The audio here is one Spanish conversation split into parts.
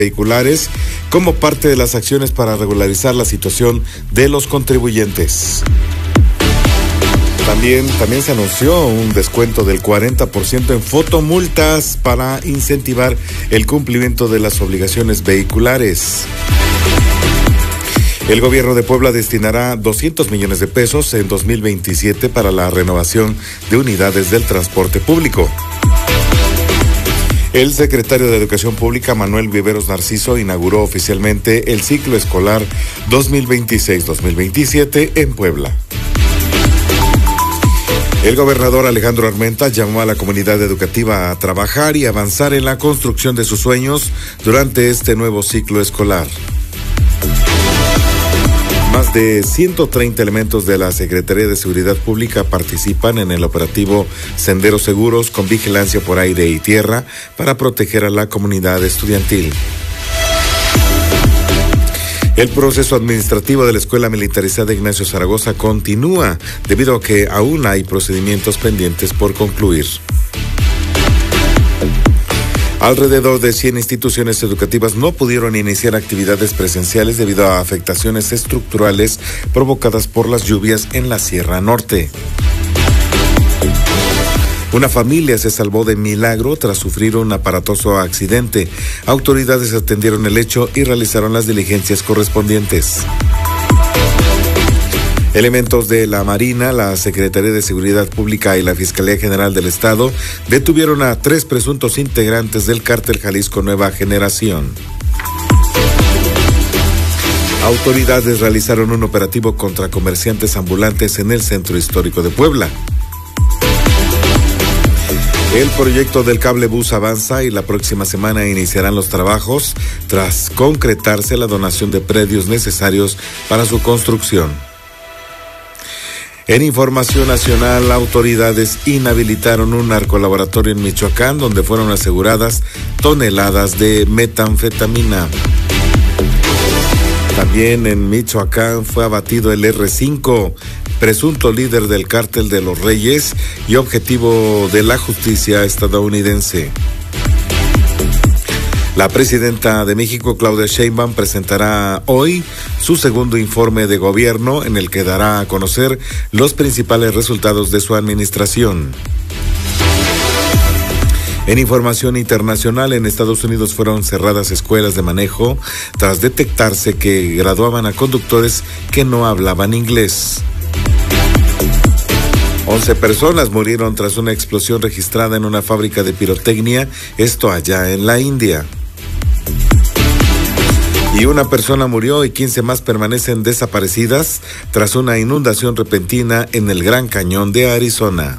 vehiculares como parte de las acciones para regularizar la situación de los contribuyentes. También se anunció un descuento del 40% en fotomultas para incentivar el cumplimiento de las obligaciones vehiculares. El gobierno de Puebla destinará 200 millones de pesos en 2027 para la renovación de unidades del transporte público. El secretario de Educación Pública, Manuel Viveros Narciso, inauguró oficialmente el ciclo escolar 2026-2027 en Puebla. El gobernador Alejandro Armenta llamó a la comunidad educativa a trabajar y avanzar en la construcción de sus sueños durante este nuevo ciclo escolar. Más de 130 elementos de la Secretaría de Seguridad Pública participan en el operativo Senderos Seguros con vigilancia por aire y tierra para proteger a la comunidad estudiantil. El proceso administrativo de la Escuela Militarizada Ignacio Zaragoza continúa debido a que aún hay procedimientos pendientes por concluir. Alrededor de 100 instituciones educativas no pudieron iniciar actividades presenciales debido a afectaciones estructurales provocadas por las lluvias en la Sierra Norte. Una familia se salvó de milagro tras sufrir un aparatoso accidente. Autoridades atendieron el hecho y realizaron las diligencias correspondientes. Elementos de la Marina, la Secretaría de Seguridad Pública y la Fiscalía General del Estado detuvieron a 3 presuntos integrantes del cártel Jalisco Nueva Generación. Autoridades realizaron un operativo contra comerciantes ambulantes en el centro histórico de Puebla. El proyecto del cablebús avanza y la próxima semana iniciarán los trabajos tras concretarse la donación de predios necesarios para su construcción. En información nacional, autoridades inhabilitaron un narcolaboratorio en Michoacán donde fueron aseguradas toneladas de metanfetamina. También en Michoacán fue abatido el R5, presunto líder del cártel de los Reyes y objetivo de la justicia estadounidense. La presidenta de México, Claudia Sheinbaum, presentará hoy su segundo informe de gobierno en el que dará a conocer los principales resultados de su administración. En información internacional, en Estados Unidos fueron cerradas escuelas de manejo tras detectarse que graduaban a conductores que no hablaban inglés. 11 personas murieron tras una explosión registrada en una fábrica de pirotecnia, esto allá en la India. Y una persona murió y 15 más permanecen desaparecidas tras una inundación repentina en el Gran Cañón de Arizona.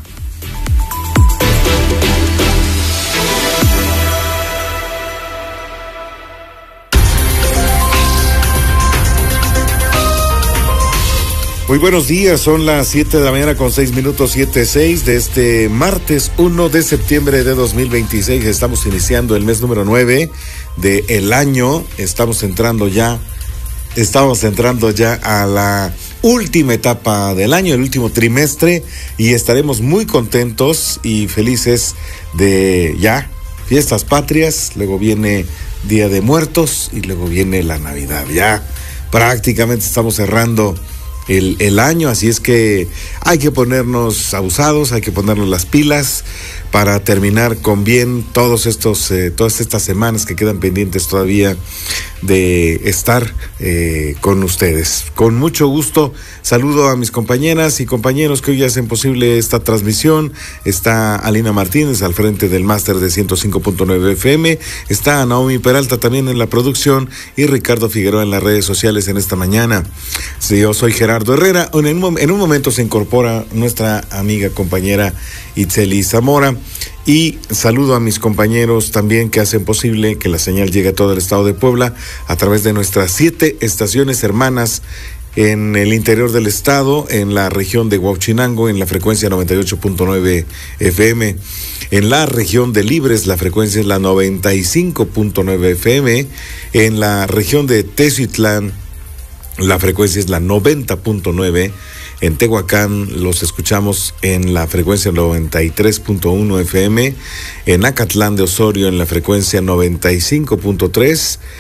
Muy buenos días, son las 7 de la mañana con 6 minutos, 7:06 de este martes 1 de septiembre de 2026. Estamos iniciando el mes número 9 del año. Estamos entrando ya a la última etapa del año, el último trimestre, y estaremos muy contentos y felices de ya fiestas patrias. Luego viene Día de Muertos y luego viene la Navidad. Ya prácticamente estamos cerrando el año, así es que hay que ponernos abusados, hay que ponernos las pilas para terminar con bien todas estas semanas que quedan pendientes todavía de estar con ustedes. Con mucho gusto saludo a mis compañeras y compañeros que hoy hacen posible esta transmisión. Está Alina Martínez al frente del máster de 105.9 FM, está Naomi Peralta también en la producción y Ricardo Figueroa en las redes sociales en esta mañana. Sí, yo soy Gerardo Herrera. En un momento se incorpora nuestra amiga compañera Itzeli Zamora. Y saludo a mis compañeros también que hacen posible que la señal llegue a todo el estado de Puebla a través de nuestras 7 estaciones hermanas en el interior del estado, en la región de Huauchinango, en la frecuencia 98.9 FM. En la región de Libres, la frecuencia es la 95.9 FM. En la región de Teziutlán, la frecuencia es la 90.9. En Tehuacán los escuchamos en la frecuencia 93.1 FM, en Acatlán de Osorio en la frecuencia 95.3,